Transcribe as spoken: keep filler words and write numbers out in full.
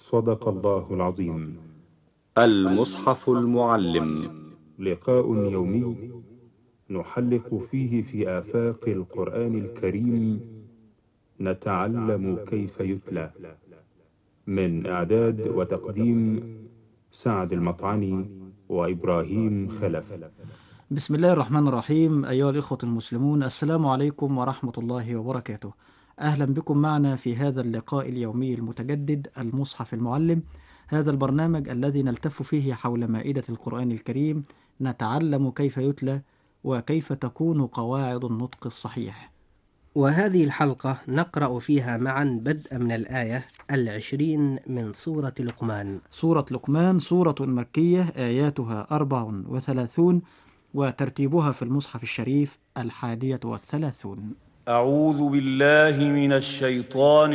صدق الله العظيم. المصحف المعلم، لقاء يومي نحلق فيه في آفاق القرآن الكريم، نتعلم كيف يتلى. من إعداد وتقديم سعد المطعني وإبراهيم خلف. بسم الله الرحمن الرحيم. أيها الإخوة المسلمون، السلام عليكم ورحمة الله وبركاته. أهلا بكم معنا في هذا اللقاء اليومي المتجدد المصحف المعلم، هذا البرنامج الذي نلتف فيه حول مائدة القرآن الكريم، نتعلم كيف يتلى وكيف تكون قواعد النطق الصحيح. وهذه الحلقة نقرأ فيها معا بدءا من الآية العشرين من سورة لقمان. سورة لقمان سورة مكية، آياتها أربع وثلاثون، وترتيبها في المصحف الشريف الحادية والثلاثون. أعوذ بالله من الشيطان